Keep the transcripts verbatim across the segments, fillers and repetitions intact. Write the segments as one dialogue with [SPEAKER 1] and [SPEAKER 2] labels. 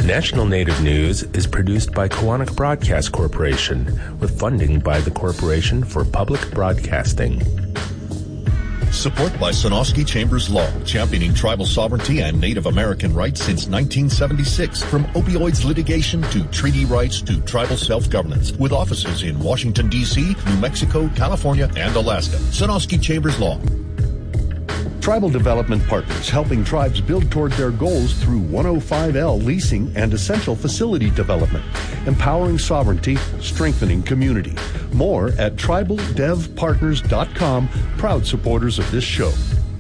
[SPEAKER 1] National Native News is produced by Koahnic Broadcast Corporation with funding by the Corporation for Public Broadcasting.
[SPEAKER 2] Support by Sonosky Chambers Law, championing tribal sovereignty and Native American rights since nineteen seventy-six. From opioids litigation to treaty rights to tribal self-governance. With offices in Washington, D C, New Mexico, California, and Alaska. Sonosky Chambers Law.
[SPEAKER 3] Tribal Development Partners, helping tribes build toward their goals through one oh five L leasing and essential facility development. Empowering sovereignty, strengthening community. More at tribal dev partners dot com, proud supporters of this show.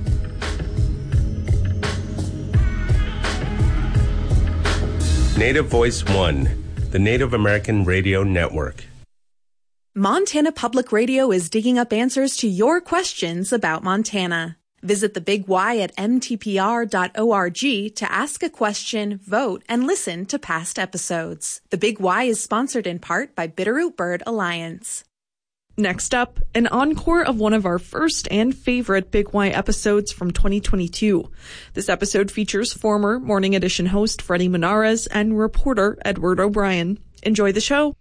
[SPEAKER 1] Native Voice One, the Native American Radio Network.
[SPEAKER 4] Montana Public Radio is digging up answers to your questions about Montana. Visit the Big Y at m t p r dot org to ask a question, vote, and listen to past episodes. The Big Y is sponsored in part by Bitterroot Bird Alliance.
[SPEAKER 5] Next up, an encore of one of our first and favorite Big Y episodes from twenty twenty-two. This episode features former Morning Edition host Freddie Menares and reporter Edward O'Brien. Enjoy the show.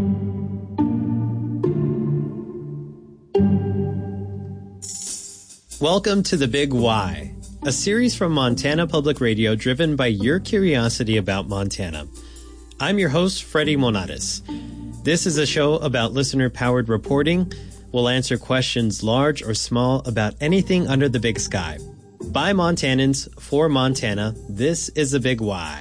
[SPEAKER 6] Welcome to The Big Y, a series from Montana Public Radio driven by your curiosity about Montana. I'm your host, Freddie Menares. This is a show about listener-powered reporting. We'll answer questions large or small about anything under the big sky. By Montanans, for Montana, this is The Big Y.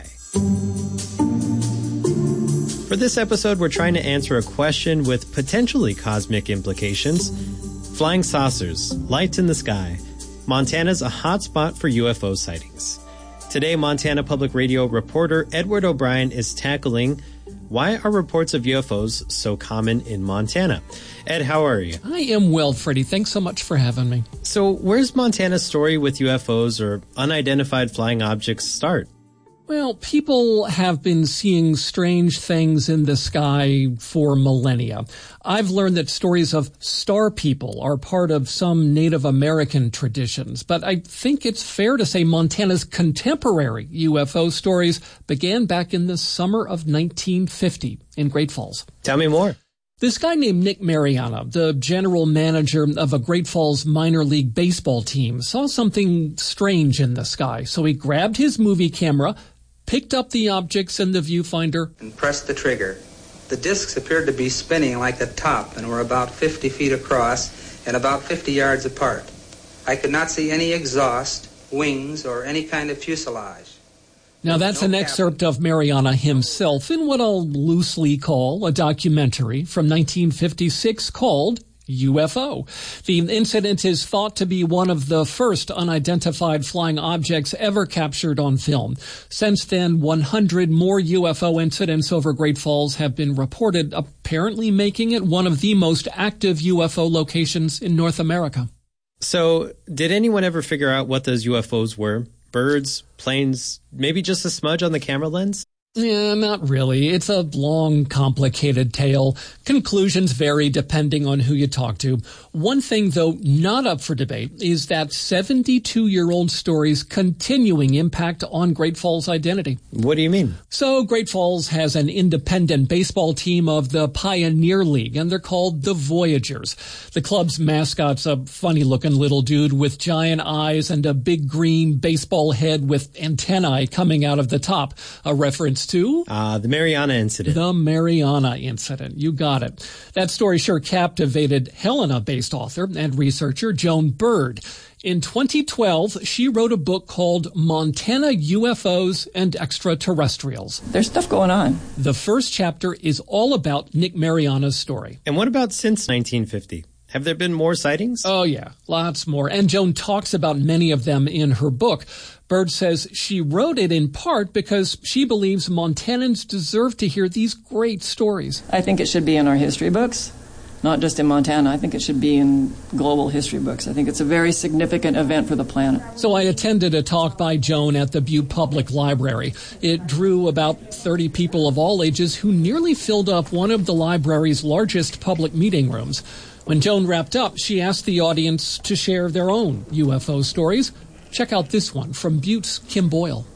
[SPEAKER 6] For this episode, we're trying to answer a question with potentially cosmic implications. Flying saucers, lights in the sky. Montana's a hot spot for U F O sightings. Today, Montana Public Radio reporter Edward O'Brien is tackling why are reports of U F Os so common in Montana? Ed, how are you?
[SPEAKER 7] I am well, Freddie. Thanks so much for having me.
[SPEAKER 6] So, where's Montana's story with U F Os or unidentified flying objects start?
[SPEAKER 7] Well, people have been seeing strange things in the sky for millennia. I've learned that stories of star people are part of some Native American traditions, but I think it's fair to say Montana's contemporary U F O stories began back in the summer of nineteen fifty in Great Falls.
[SPEAKER 6] Tell me more.
[SPEAKER 7] This guy named Nick Mariana, the general manager of a Great Falls minor league baseball team, saw something strange in the sky, so he grabbed his movie camera, picked up the objects in the viewfinder,
[SPEAKER 8] and pressed the trigger. The discs appeared to be spinning like a top and were about fifty feet across and about fifty yards apart. I could not see any exhaust, wings, or any kind of fuselage.
[SPEAKER 7] Now, that's an excerpt of Mariana himself in what I'll loosely call a documentary from nineteen fifty-six called U F O. The incident is thought to be one of the first unidentified flying objects ever captured on film. Since then, one hundred more U F O incidents over Great Falls have been reported, apparently making it one of the most active U F O locations in North America.
[SPEAKER 6] So, did anyone ever figure out what those U F Os were? Birds, planes, maybe just a smudge on the camera lens?
[SPEAKER 7] Yeah, not really. It's a long, complicated tale. Conclusions vary depending on who you talk to. One thing, though, not up for debate is that seventy-two-year-old story's continuing impact on Great Falls' identity.
[SPEAKER 6] What do you mean?
[SPEAKER 7] So, Great Falls has an independent baseball team of the Pioneer League, and they're called the Voyagers. The club's mascot's a funny-looking little dude with giant eyes and a big green baseball head with antennae coming out of the top, a reference to?
[SPEAKER 6] Uh, the Mariana incident.
[SPEAKER 7] The Mariana incident. You got it. That story sure captivated Helena-based author and researcher Joan Bird. In twenty twelve, she wrote a book called Montana U F Os and Extraterrestrials.
[SPEAKER 9] There's stuff going on.
[SPEAKER 7] The first chapter is all about Nick Mariana's story.
[SPEAKER 6] And what about since nineteen fifty? Have there been more sightings?
[SPEAKER 7] Oh, yeah, lots more. And Joan talks about many of them in her book. Bird says she wrote it in part because she believes Montanans deserve to hear these great stories.
[SPEAKER 9] I think it should be in our history books, not just in Montana. I think it should be in global history books. I think it's a very significant event for the planet.
[SPEAKER 7] So I attended a talk by Joan at the Butte Public Library. It drew about thirty people of all ages who nearly filled up one of the library's largest public meeting rooms. When Joan wrapped up, she asked the audience to share their own U F O stories. Check out this one from Butte's Kim Boyle.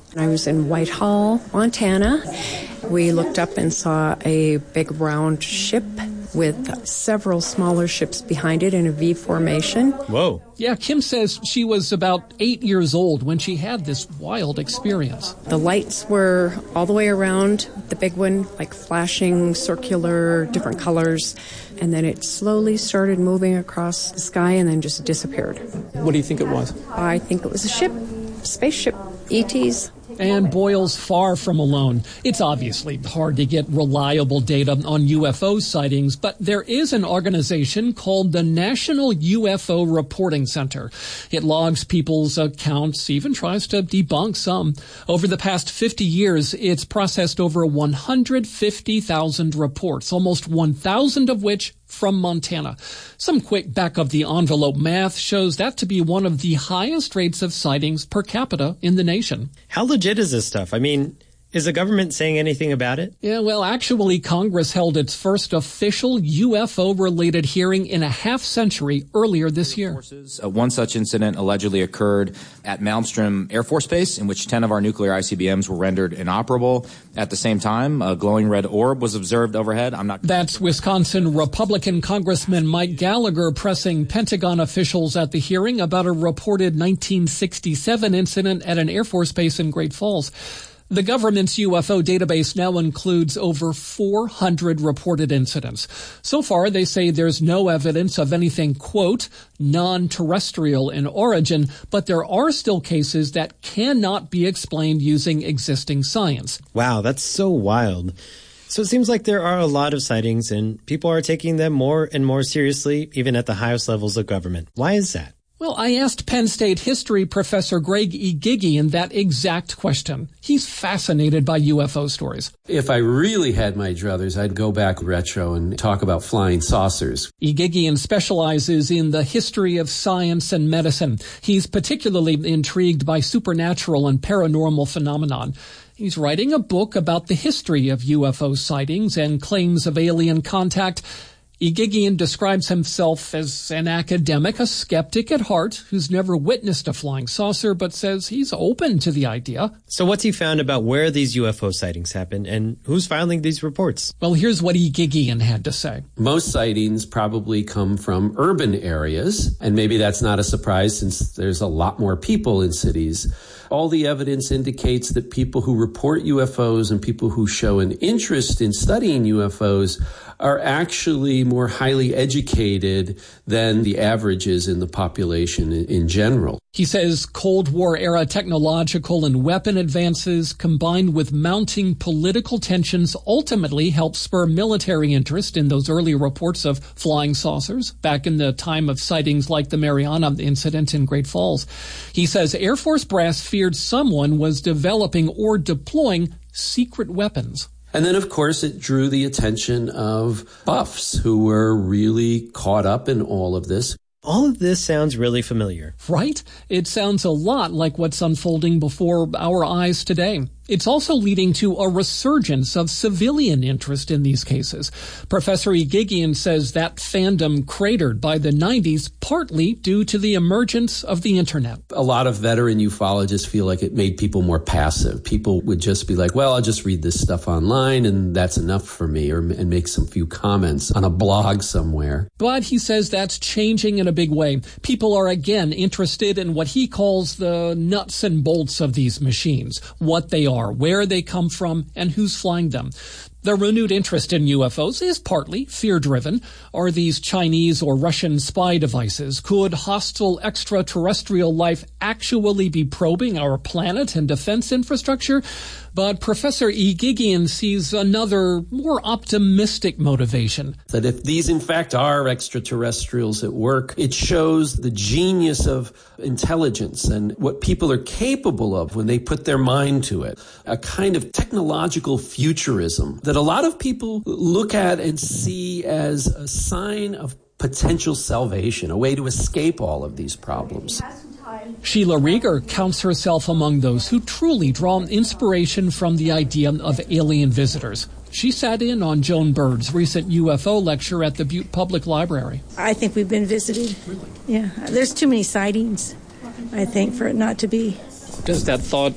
[SPEAKER 10] I was in Whitehall, Montana. We looked up and saw a big round ship with several smaller ships behind it in a V formation.
[SPEAKER 6] Whoa.
[SPEAKER 7] Yeah, Kim says she was about eight years old when she had this wild experience.
[SPEAKER 10] The lights were all the way around the big one, like flashing, circular, different colors. And then it slowly started moving across the sky and then just disappeared.
[SPEAKER 7] What do you think it was?
[SPEAKER 10] I think it was a ship, spaceship, E Ts.
[SPEAKER 7] And Boyle's far from alone. It's obviously hard to get reliable data on U F O sightings, but there is an organization called the National U F O Reporting Center. It logs people's accounts, even tries to debunk some. Over the past fifty years, it's processed over one hundred fifty thousand reports, almost one thousand of which from Montana. Some quick back-of-the-envelope math shows that to be one of the highest rates of sightings per capita in the nation.
[SPEAKER 6] How legit is this stuff? I mean, is the government saying anything about it?
[SPEAKER 7] Yeah, well, actually, Congress held its first official U F O-related hearing in a half-century earlier this year.
[SPEAKER 11] Uh, one such incident allegedly occurred at Malmstrom Air Force Base, in which ten of our nuclear I C B Ms were rendered inoperable. At the same time, a glowing red orb was observed overhead. I'm not.
[SPEAKER 7] That's Wisconsin Republican Congressman Mike Gallagher pressing Pentagon officials at the hearing about a reported nineteen sixty-seven incident at an Air Force base in Great Falls. The government's U F O database now includes over four hundred reported incidents. So far, they say there's no evidence of anything, quote, non-terrestrial in origin, but there are still cases that cannot be explained using existing science.
[SPEAKER 6] Wow, that's so wild. So it seems like there are a lot of sightings, and people are taking them more and more seriously, even at the highest levels of government. Why is that?
[SPEAKER 7] Well, I asked Penn State history professor Greg Egigian that exact question. He's fascinated by U F O stories.
[SPEAKER 12] If I really had my druthers, I'd go back retro and talk about flying saucers.
[SPEAKER 7] Egigian specializes in the history of science and medicine. He's particularly intrigued by supernatural and paranormal phenomenon. He's writing a book about the history of U F O sightings and claims of alien contact. Egigian describes himself as an academic, a skeptic at heart, who's never witnessed a flying saucer, but says he's open to the idea.
[SPEAKER 6] So what's he found about where these U F O sightings happen, and who's filing these reports?
[SPEAKER 7] Well, here's what Egigian had to say.
[SPEAKER 12] Most sightings probably come from urban areas, and maybe that's not a surprise since there's a lot more people in cities. All the evidence indicates that people who report U F Os and people who show an interest in studying U F Os are actually more highly educated than the averages in the population in general.
[SPEAKER 7] He says Cold War-era technological and weapon advances combined with mounting political tensions ultimately helped spur military interest in those early reports of flying saucers back in the time of sightings like the Mariana incident in Great Falls. He says Air Force brass feared someone was developing or deploying secret weapons.
[SPEAKER 12] And then, of course, it drew the attention of buffs who were really caught up in all of this.
[SPEAKER 6] All of this sounds really familiar.
[SPEAKER 7] Right? It sounds a lot like what's unfolding before our eyes today. It's also leading to a resurgence of civilian interest in these cases. Professor Egigian says that fandom cratered by the nineties partly due to the emergence of the internet.
[SPEAKER 12] A lot of veteran ufologists feel like it made people more passive. People would just be like, well, I'll just read this stuff online and that's enough for me, or and make some few comments on a blog somewhere.
[SPEAKER 7] But he says that's changing in a big way. People are again interested in what he calls the nuts and bolts of these machines, what they are, where they come from, and who's flying them. The renewed interest in U F Os is partly fear-driven. Are these Chinese or Russian spy devices? Could hostile extraterrestrial life actually be probing our planet and defense infrastructure? But Professor Egigian sees another, more optimistic motivation.
[SPEAKER 12] That if these, in fact, are extraterrestrials at work, it shows the genius of intelligence and what people are capable of when they put their mind to it. A kind of technological futurism that a lot of people look at and see as a sign of potential salvation, a way to escape all of these problems.
[SPEAKER 7] Sheila Rieger counts herself among those who truly draw inspiration from the idea of alien visitors. She sat in on Joan Bird's recent U F O lecture at the Butte Public Library.
[SPEAKER 13] I think we've been visited.
[SPEAKER 7] Really?
[SPEAKER 13] Yeah, there's too many sightings, I think, for it not to be.
[SPEAKER 7] Does that thought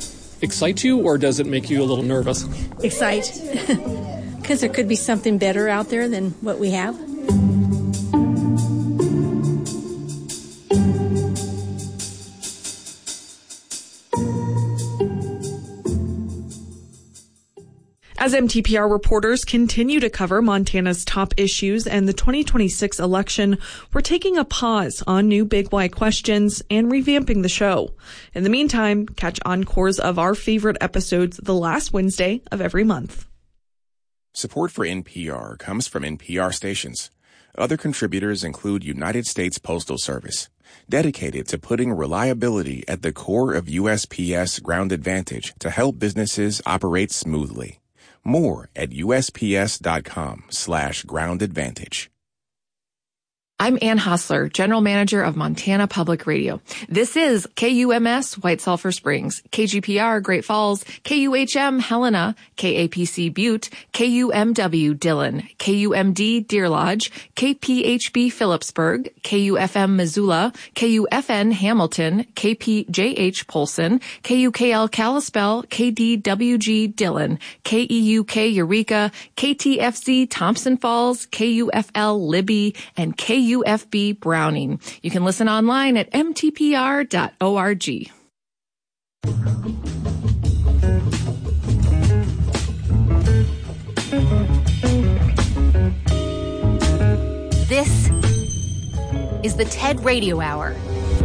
[SPEAKER 7] excite you, or does it make you a little nervous?
[SPEAKER 13] Excite, because there could be something better out there than what we have.
[SPEAKER 5] As M T P R reporters continue to cover Montana's top issues and the twenty twenty-six election, we're taking a pause on new Big Y questions and revamping the show. In the meantime, catch encores of our favorite episodes the last Wednesday of every month.
[SPEAKER 14] Support for N P R comes from N P R stations. Other contributors include United States Postal Service, dedicated to putting reliability at the core of U S P S Ground Advantage to help businesses operate smoothly. More at U S P S dot com slash ground advantage.
[SPEAKER 15] I'm Ann Hostler, General Manager of Montana Public Radio. This is K U M S White Sulphur Springs, K G P R Great Falls, K U H M Helena, K A P C Butte, K U M W Dillon, K U M D Deer Lodge, K P H B Phillipsburg, K U F M Missoula, K U F N Hamilton, K P J H Polson, K U K L Kalispell, K D W G Dillon, K E U K Eureka, K T F Z Thompson Falls, K U F L Libby, and K U F B Browning. You can listen online at M T P R dot org.
[SPEAKER 16] This is the TED Radio Hour.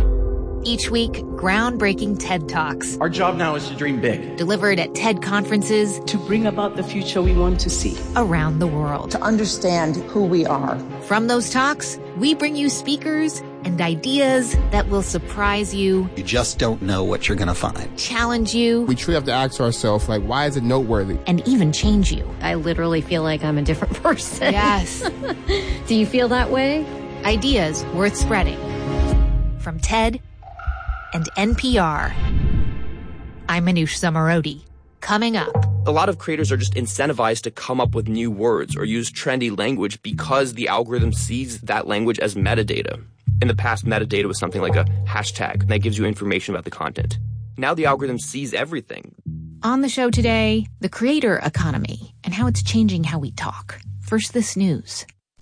[SPEAKER 16] Each week, groundbreaking TED Talks.
[SPEAKER 17] Our job now is to dream big.
[SPEAKER 16] Delivered at TED conferences.
[SPEAKER 18] To bring about the future we want to see.
[SPEAKER 16] Around the world.
[SPEAKER 19] To understand who we are.
[SPEAKER 16] From those talks, we bring you speakers and ideas that will surprise you.
[SPEAKER 20] You just don't know what you're going to find.
[SPEAKER 16] Challenge you.
[SPEAKER 21] We truly have to ask ourselves, like, why is it noteworthy?
[SPEAKER 16] And even change you.
[SPEAKER 22] I literally feel like I'm a different person.
[SPEAKER 16] Yes.
[SPEAKER 22] Do you feel that way?
[SPEAKER 16] Ideas worth spreading. From TED and N P R. I'm Manoush Zomorodi. Coming up.
[SPEAKER 23] A lot of creators are just incentivized to come up with new words or use trendy language because the algorithm sees that language as metadata. In the past, metadata was something like a hashtag that gives you information about the content. Now the algorithm sees everything.
[SPEAKER 16] On the show today, the creator economy and how it's changing how we talk. First, this news.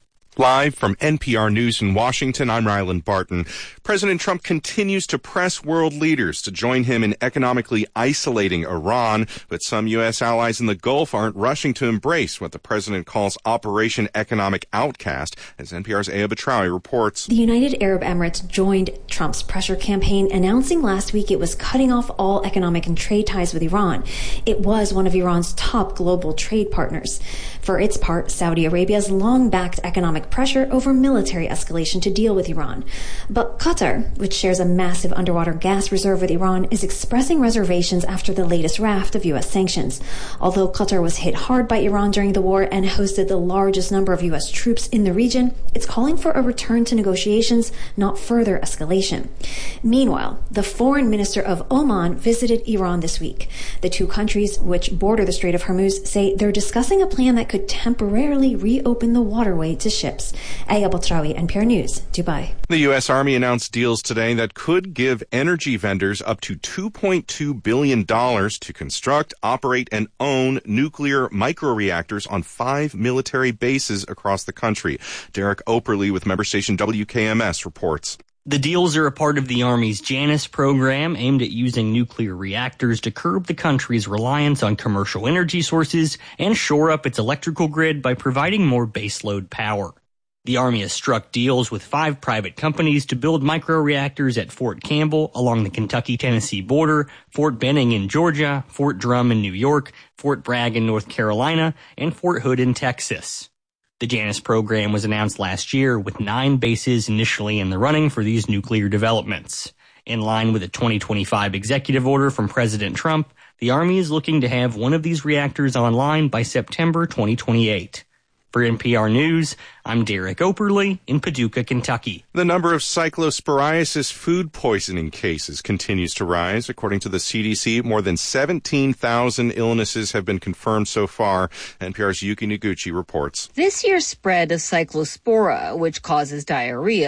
[SPEAKER 24] Live from N P R News in Washington, I'm Ryland Barton. President Trump continues to press world leaders to join him in economically isolating Iran, but some U S allies in the Gulf aren't rushing to embrace what the president calls Operation Economic Outcast, as N P R's Aya Batrawi reports.
[SPEAKER 25] The United Arab Emirates joined Trump's pressure campaign, announcing last week it was cutting off all economic and trade ties with Iran. It was one of Iran's top global trade partners. For its part, Saudi Arabia has long backed economic pressure over military escalation to deal with Iran. But Qatar, which shares a massive underwater gas reserve with Iran, is expressing reservations after the latest raft of U S sanctions. Although Qatar was hit hard by Iran during the war and hosted the largest number of U S troops in the region, it's calling for a return to negotiations, not further escalation. Meanwhile, the foreign minister of Oman visited Iran this week. The two countries, which border the Strait of Hormuz, say they're discussing a plan that could temporarily reopen the waterway to ships. Aya Batrawi, N P R News, Dubai.
[SPEAKER 24] The U S. Army announced deals today that could give energy vendors up to two point two billion dollars to construct, operate, and own nuclear microreactors on five military bases across the country. Derek Operly with member station W K M S reports.
[SPEAKER 26] The deals are a part of the Army's Janus program aimed at using nuclear reactors to curb the country's reliance on commercial energy sources and shore up its electrical grid by providing more baseload power. The Army has struck deals with five private companies to build microreactors at Fort Campbell along the Kentucky-Tennessee border, Fort Benning in Georgia, Fort Drum in New York, Fort Bragg in North Carolina, and Fort Hood in Texas. The Janus program was announced last year with nine bases initially in the running for these nuclear developments. In line with a twenty twenty-five executive order from President Trump, the Army is looking to have one of these reactors online by September twenty twenty-eight. For N P R News, I'm Derek Operly in Paducah, Kentucky.
[SPEAKER 24] The number of cyclosporiasis food poisoning cases continues to rise. According to the C D C, more than seventeen thousand illnesses have been confirmed so far. N P R's Yuki Noguchi reports.
[SPEAKER 27] This year's spread of cyclospora, which causes diarrhea,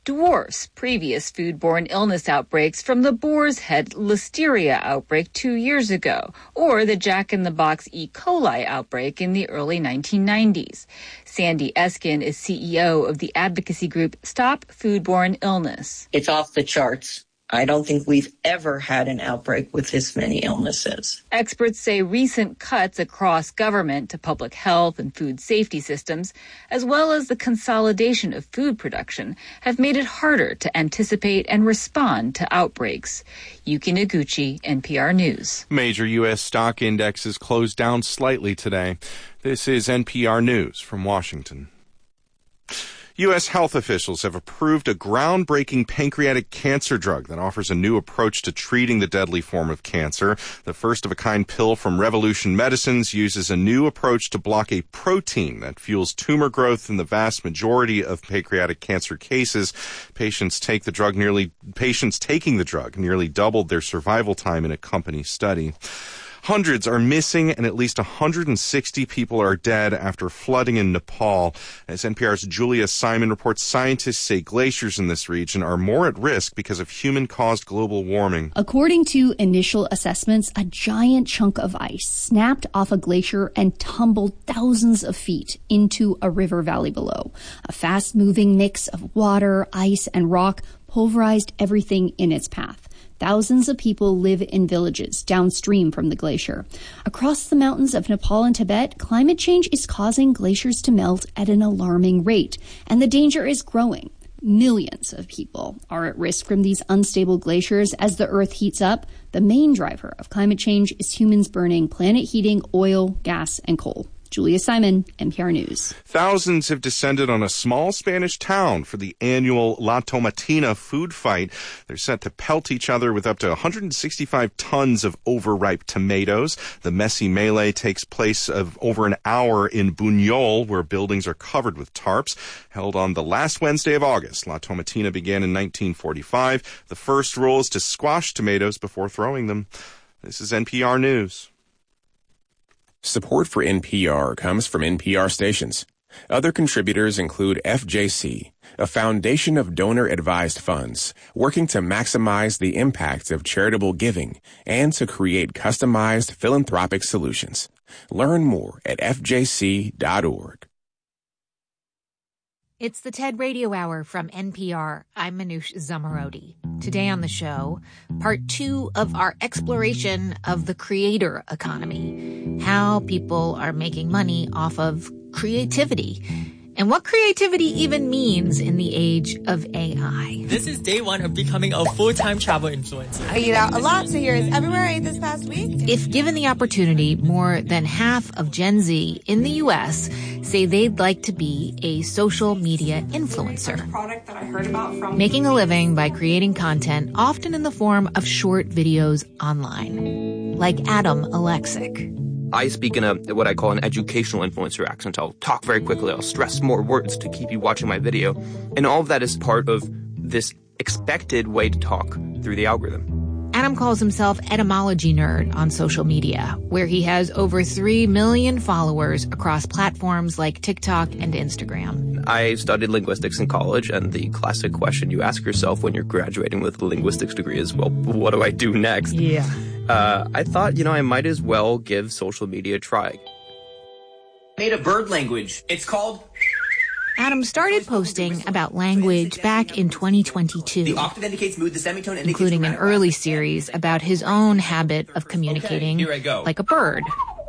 [SPEAKER 1] dwarfs previous foodborne illness outbreaks from the Boar's Head Listeria outbreak two years ago, or the Jack-in-the-Box E. coli outbreak in the early nineteen nineties. Sandy Eskin is C E O of the advocacy group Stop Foodborne Illness.
[SPEAKER 2] It's off the charts. I don't think we've ever had an outbreak with this many illnesses.
[SPEAKER 1] Experts say recent cuts across government to public health and food safety systems, as well as the consolidation of food production, have made it harder to anticipate and respond to outbreaks. Yuki Noguchi, N P R News.
[SPEAKER 24] Major U S stock indexes closed down slightly today. This is N P R News from Washington. U S health officials have approved a groundbreaking pancreatic cancer drug that offers a new approach to treating the deadly form of cancer. The first-of-a-kind pill from Revolution Medicines uses a new approach to block a protein that fuels tumor growth in the vast majority of pancreatic cancer cases. Patients take the drug nearly patients taking the drug nearly doubled their survival time in a company study. Hundreds are missing and at least one hundred sixty people are dead after flooding in Nepal. As N P R's Julia Simon reports, scientists say glaciers in this region are more at risk because of human-caused global warming.
[SPEAKER 3] According to initial assessments, a giant chunk of ice snapped off a glacier and tumbled thousands of feet into a river valley below. A fast-moving mix of water, ice, and rock pulverized everything in its path. Thousands of people live in villages downstream from the glacier. Across the mountains of Nepal and Tibet, climate change is causing glaciers to melt at an alarming rate, and the danger is growing. Millions of people are at risk from these unstable glaciers as the Earth heats up. The main driver of climate change is humans burning planet heating oil, gas, and coal. Julia Simon, N P R News.
[SPEAKER 24] Thousands have descended on a small Spanish town for the annual La Tomatina food fight. They're set to pelt each other with up to one hundred sixty-five tons of overripe tomatoes. The messy melee takes place of over an hour in Buñol, where buildings are covered with tarps. Held on the last Wednesday of August, La Tomatina began in nineteen forty-five. The first rule is to squash tomatoes before throwing them. This is N P R News.
[SPEAKER 14] Support for N P R comes from N P R stations. Other contributors include F J C, a foundation of donor-advised funds working to maximize the impact of charitable giving and to create customized philanthropic solutions. Learn more at F J C dot org.
[SPEAKER 16] It's the TED Radio Hour from N P R. I'm Manoush Zomorodi. Today on the show, part two of our exploration of the creator economy, how people are making money off of creativity, and what creativity even means in the age of A I.
[SPEAKER 4] This is day one of becoming a full-time travel influencer.
[SPEAKER 8] I eat out a lot, so here is everywhere I ate this past week.
[SPEAKER 16] If given the opportunity, more than half of Gen Z in the U S say they'd like to be a social media influencer.
[SPEAKER 8] Product that I heard about from
[SPEAKER 16] making a living by creating content, often in the form of short videos online. Like Adam Alexic.
[SPEAKER 23] I speak in a what I call an educational influencer accent. I'll talk very quickly. I'll stress more words to keep you watching my video. And all of that is part of this expected way to talk through the algorithm.
[SPEAKER 16] Adam calls himself etymology nerd on social media, where he has over three million followers across platforms like TikTok and Instagram.
[SPEAKER 23] I studied linguistics in college, and the classic question you ask yourself when you're graduating with a linguistics degree is, well, what do I do next?
[SPEAKER 16] Yeah.
[SPEAKER 23] Uh, I thought, you know, I might as well give social media a try.
[SPEAKER 17] Made a bird language. It's called...
[SPEAKER 16] Adam started posting about language back in twenty twenty-two,
[SPEAKER 17] the octave indicates mood, the semitone indicates
[SPEAKER 16] including an early series about his own habit of communicating
[SPEAKER 17] okay, here I go.
[SPEAKER 16] like a bird.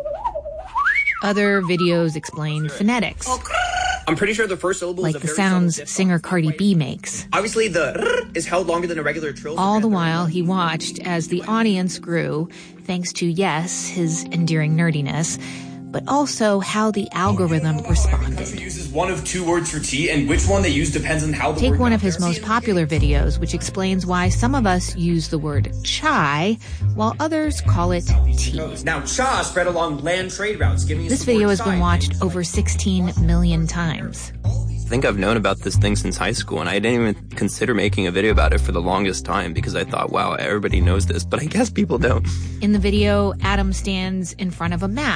[SPEAKER 16] Other videos explained phonetics.
[SPEAKER 17] I'm pretty sure the first syllable
[SPEAKER 16] like
[SPEAKER 17] is a
[SPEAKER 16] the
[SPEAKER 17] very
[SPEAKER 16] sounds singer Cardi B makes.
[SPEAKER 17] Obviously, the r is held longer than a regular trill.
[SPEAKER 16] All the while, he watched as the audience grew, thanks to, yes, his endearing nerdiness, but also how the algorithm responded.
[SPEAKER 17] Uses one of two words for tea, and which one they use depends on how the
[SPEAKER 16] Take
[SPEAKER 17] word
[SPEAKER 16] one of his most popular videos, which explains why some of us use the word chai, while others call it tea.
[SPEAKER 17] Now, cha spread along land trade routes. Give me
[SPEAKER 16] this video has been watched over sixteen million times.
[SPEAKER 23] I think I've known about this thing since high school, and I didn't even consider making a video about it for the longest time because I thought, wow, everybody knows this, but I guess people don't.
[SPEAKER 16] In the video, Adam stands in front of a map,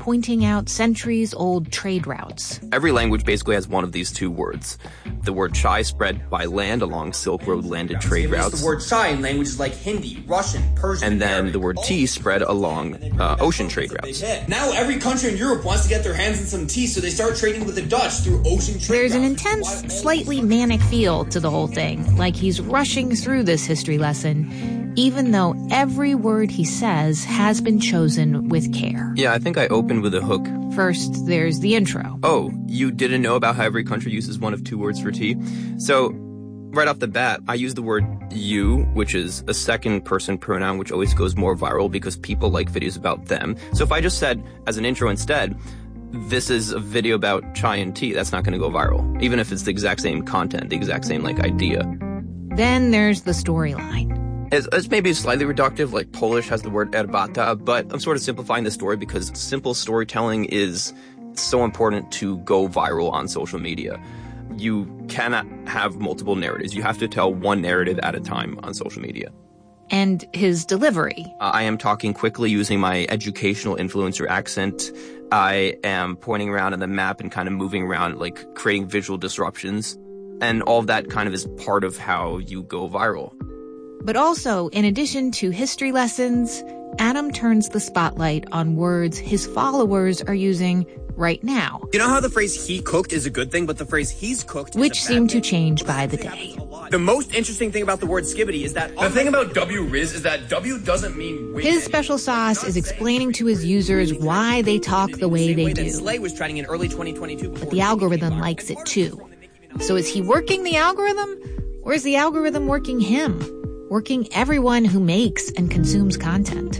[SPEAKER 16] pointing out centuries-old trade routes.
[SPEAKER 23] Every language basically has one of these two words. The word chai spread by land along Silk Road landed trade routes.
[SPEAKER 17] The word chai in languages like Hindi, Russian, Persian,
[SPEAKER 23] and then
[SPEAKER 17] Arabic,
[SPEAKER 23] the word tea spread along uh, ocean trade routes.
[SPEAKER 17] Now every country in Europe wants to get their hands on some tea, so they start trading with the Dutch through ocean trade
[SPEAKER 16] There's
[SPEAKER 17] routes.
[SPEAKER 16] an intense, slightly manic feel to the whole thing, like he's rushing through this history lesson, even though every word he says has been chosen with care.
[SPEAKER 23] Yeah, I think I opened with a hook.
[SPEAKER 16] First, there's the intro.
[SPEAKER 23] Oh, you didn't know about how every country uses one of two words for tea? So, right off the bat, I use the word you, which is a second person pronoun, which always goes more viral because people like videos about them. So if I just said, as an intro instead, this is a video about chai and tea, that's not going to go viral, even if it's the exact same content, the exact same, like, idea.
[SPEAKER 16] Then there's the storyline.
[SPEAKER 23] It's, it's maybe slightly reductive, like Polish has the word erbata, but I'm sort of simplifying the story because simple storytelling is so important to go viral on social media. You cannot have multiple narratives. You have to tell one narrative at a time on social media.
[SPEAKER 16] And his delivery.
[SPEAKER 23] Uh, I am talking quickly using my educational influencer accent. I am pointing around on the map and kind of moving around, like creating visual disruptions. And all of that kind of is part of how you go viral.
[SPEAKER 16] But also, in addition to history lessons, Adam turns the spotlight on words his followers are using right now.
[SPEAKER 17] You know how the phrase he cooked is a good thing, but the phrase he's cooked
[SPEAKER 16] Which
[SPEAKER 17] is a bad
[SPEAKER 16] seem to
[SPEAKER 17] thing?
[SPEAKER 16] change by the day.
[SPEAKER 17] The most interesting thing about the word skibbity is that the thing about W Riz is that W doesn't mean win.
[SPEAKER 16] His special sauce is explaining to his users why they talk the way they do.
[SPEAKER 17] Slay was trending in early twenty twenty-two.
[SPEAKER 16] But the algorithm likes it too. So is he working the algorithm? Or is the algorithm working him? Working everyone who makes and consumes content.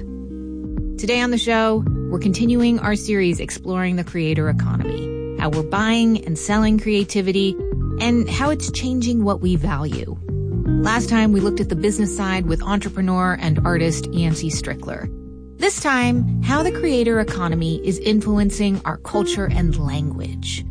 [SPEAKER 16] Today on the show, we're continuing our series exploring the creator economy, how we're buying and selling creativity, and how it's changing what we value. Last time, we looked at the business side with entrepreneur and artist Yancey Strickler. This time, how the creator economy is influencing our culture and language.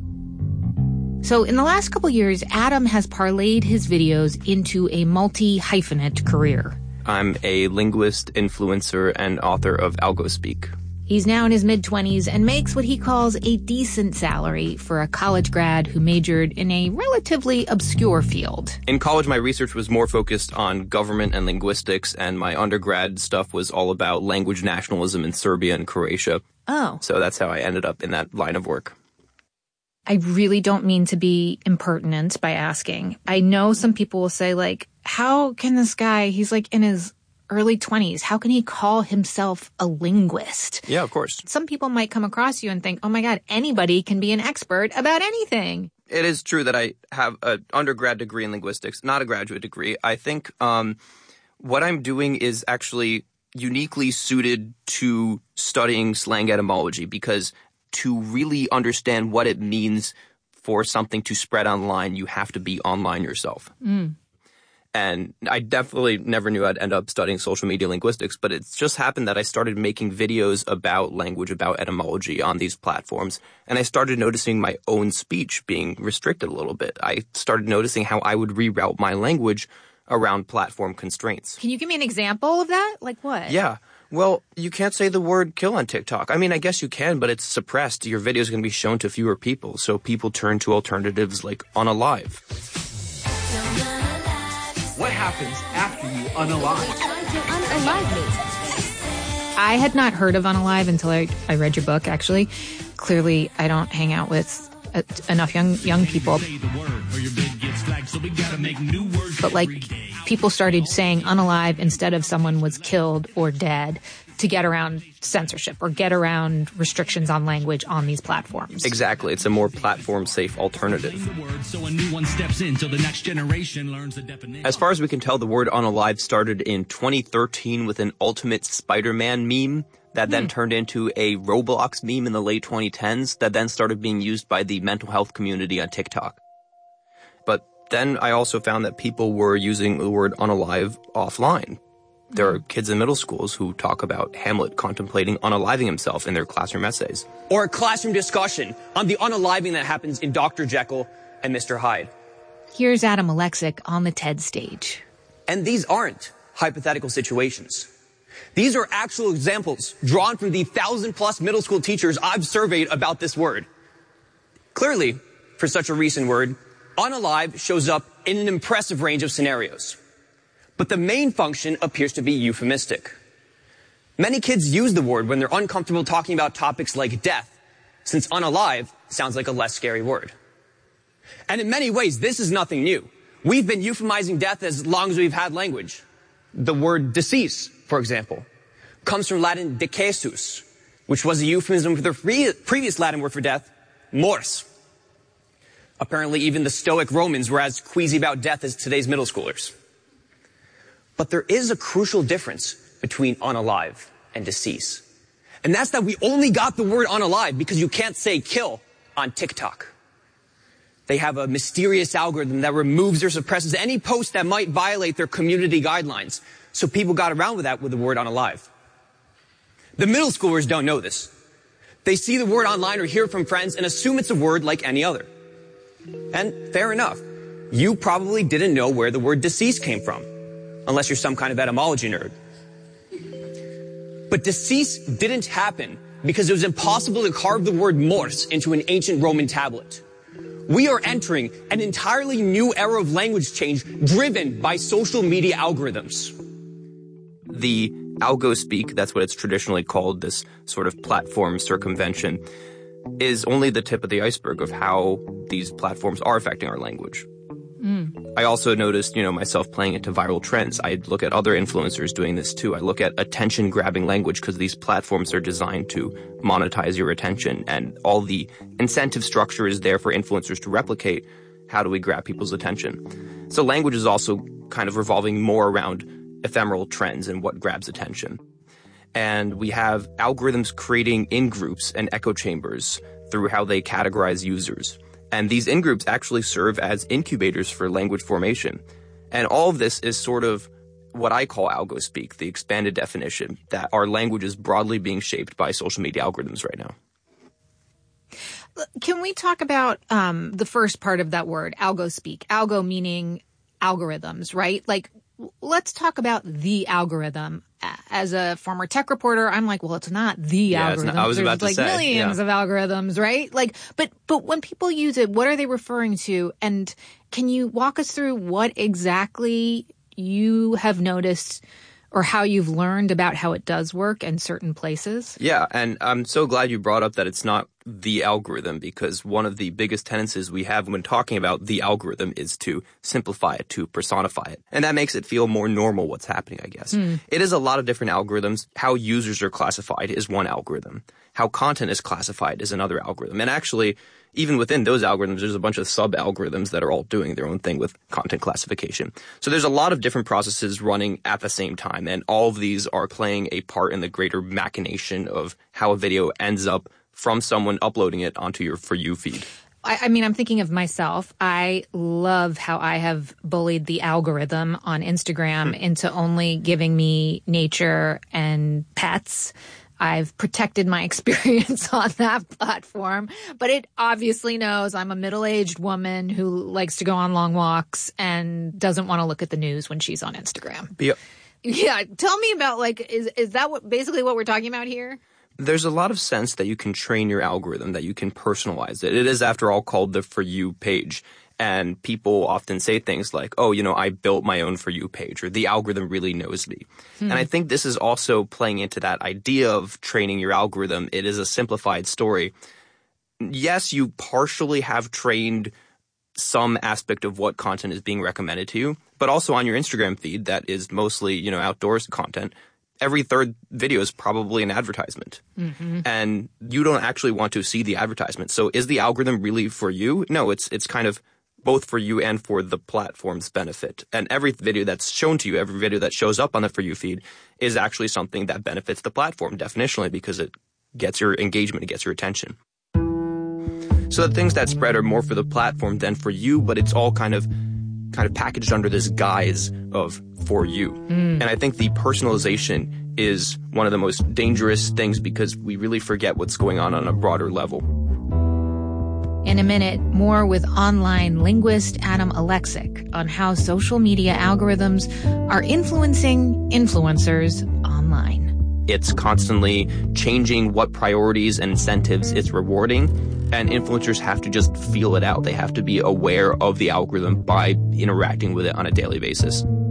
[SPEAKER 16] So in the last couple years, Adam has parlayed his videos into a multi-hyphenate career.
[SPEAKER 23] I'm a linguist, influencer, and author of AlgoSpeak.
[SPEAKER 16] He's now in his mid-twenties and makes what he calls a decent salary for a college grad who majored in a relatively obscure field.
[SPEAKER 23] In college, my research was more focused on government and linguistics, and my undergrad stuff was all about language nationalism in Serbia and Croatia.
[SPEAKER 16] Oh.
[SPEAKER 23] So that's how I ended up in that line of work.
[SPEAKER 16] I really don't mean to be impertinent by asking. I know some people will say, like, how can this guy, he's like in his early twenties, how can he call himself a linguist?
[SPEAKER 23] Yeah, of course.
[SPEAKER 16] Some people might come across you and think, oh my God, anybody can be an expert about anything.
[SPEAKER 23] It is true that I have an undergrad degree in linguistics, not a graduate degree. I think um, what I'm doing is actually uniquely suited to studying slang etymology because to really understand what it means for something to spread online, you have to be online yourself.
[SPEAKER 16] Mm.
[SPEAKER 23] And I definitely never knew I'd end up studying social media linguistics, but it's just happened that I started making videos about language, about etymology on these platforms. And I started noticing my own speech being restricted a little bit. I started noticing how I would reroute my language around platform constraints.
[SPEAKER 16] Can you give me an example of that? Like what?
[SPEAKER 23] Yeah. Well, you can't say the word kill on TikTok. I mean, I guess you can, but it's suppressed. Your video is going to be shown to fewer people, so people turn to alternatives like unalive.
[SPEAKER 17] What happens after you unalive?
[SPEAKER 22] Unalive me.
[SPEAKER 16] I had not heard of Unalive until I, I read your book, actually. Clearly, I don't hang out with uh, enough young young people. But, like, people started saying unalive instead of someone was killed or dead to get around censorship or get around restrictions on language on these platforms.
[SPEAKER 23] Exactly. It's a more platform-safe alternative. As far as we can tell, the word unalive started in twenty thirteen with an Ultimate Spider-Man meme that then hmm. turned into a Roblox meme in the late twenty tens that then started being used by the mental health community on TikTok. But then I also found that people were using the word unalive offline. There are kids in middle schools who talk about Hamlet contemplating unaliving himself in their classroom essays.
[SPEAKER 17] Or a classroom discussion on the unaliving that happens in Doctor Jekyll and Mister Hyde.
[SPEAKER 16] Here's Adam Alexic on the TED stage.
[SPEAKER 17] And these aren't hypothetical situations. These are actual examples drawn from the thousand plus middle school teachers I've surveyed about this word. Clearly, for such a recent word, unalive shows up in an impressive range of scenarios. But the main function appears to be euphemistic. Many kids use the word when they're uncomfortable talking about topics like death, since unalive sounds like a less scary word. And in many ways, this is nothing new. We've been euphemizing death as long as we've had language. The word decease, for example, comes from Latin decesus, which was a euphemism for the previous Latin word for death, mors. Apparently, even the Stoic Romans were as queasy about death as today's middle schoolers. But there is a crucial difference between unalive and decease. And that's that we only got the word unalive because you can't say kill on TikTok. They have a mysterious algorithm that removes or suppresses any post that might violate their community guidelines. So people got around with that with the word unalive. The middle schoolers don't know this. They see the word online or hear from friends and assume it's a word like any other. And fair enough. You probably didn't know where the word decease came from, unless you're some kind of etymology nerd. But decease didn't happen because it was impossible to carve the word mors into an ancient Roman tablet. We are entering an entirely new era of language change driven by social media algorithms.
[SPEAKER 23] The algo-speak, that's what it's traditionally called, this sort of platform circumvention, is only the tip of the iceberg of how these platforms are affecting our language. Mm. I also noticed, you know, myself playing into viral trends. I look at other influencers doing this too. I look at attention-grabbing language because these platforms are designed to monetize your attention, and all the incentive structure is there for influencers to replicate. How do we grab people's attention? So language is also kind of revolving more around ephemeral trends and what grabs attention. And we have algorithms creating in-groups and echo chambers through how they categorize users. And these in-groups actually serve as incubators for language formation. And all of this is sort of what I call algo-speak, the expanded definition, that our language is broadly being shaped by social media algorithms right now.
[SPEAKER 16] Can we talk about um, the first part of that word, algo-speak? Algo meaning algorithms, right? Like, let's talk about the algorithm. As a former tech reporter, I'm like, well, it's not the yeah, algorithm.
[SPEAKER 23] Not, I was
[SPEAKER 16] There's
[SPEAKER 23] about to
[SPEAKER 16] like
[SPEAKER 23] say,
[SPEAKER 16] millions
[SPEAKER 23] yeah.
[SPEAKER 16] of algorithms, right? Like, but but when people use it, what are they referring to? And can you walk us through what exactly you have noticed or how you've learned about how it does work in certain places?
[SPEAKER 23] Yeah, and I'm so glad you brought up that it's not the algorithm, because one of the biggest tendencies we have when talking about the algorithm is to simplify it, to personify it. And that makes it feel more normal what's happening, I guess. Mm. It is a lot of different algorithms. How users are classified is one algorithm. How content is classified is another algorithm. And actually, even within those algorithms, there's a bunch of sub-algorithms that are all doing their own thing with content classification. So there's a lot of different processes running at the same time, and all of these are playing a part in the greater machination of how a video ends up from someone uploading it onto your For You feed.
[SPEAKER 16] I, I mean, I'm thinking of myself. I love how I have bullied the algorithm on Instagram hmm. into only giving me nature and pets. I've protected my experience on that platform, but it obviously knows I'm a middle-aged woman who likes to go on long walks and doesn't want to look at the news when she's on Instagram.
[SPEAKER 23] Yep.
[SPEAKER 16] Yeah. Tell me about, like, is is that what basically what we're talking about here?
[SPEAKER 23] There's a lot of sense that you can train your algorithm, that you can personalize it. It is, after all, called the For You page. And people often say things like, oh, you know, I built my own For You page, or the algorithm really knows me. Hmm. And I think this is also playing into that idea of training your algorithm. It is a simplified story. Yes, you partially have trained some aspect of what content is being recommended to you, but also on your Instagram feed that is mostly, you know, outdoors content. Every third video is probably an advertisement. Mm-hmm. And you don't actually want to see the advertisement. So is the algorithm really for you? No, it's it's kind of both for you and for the platform's benefit. And every video that's shown to you, every video that shows up on the For You feed is actually something that benefits the platform definitionally, because it gets your engagement, it gets your attention. So the things that spread are more for the platform than for you, but it's all kind of kind of packaged under this guise of For You. Mm. And I think the personalization is one of the most dangerous things, because we really forget what's going on on a broader level.
[SPEAKER 16] In a minute, more with online linguist Adam Alexic on how social media algorithms are influencing influencers online.
[SPEAKER 23] It's constantly changing what priorities and incentives it's rewarding, and influencers have to just feel it out. They have to be aware of the algorithm by interacting with it on a daily basis.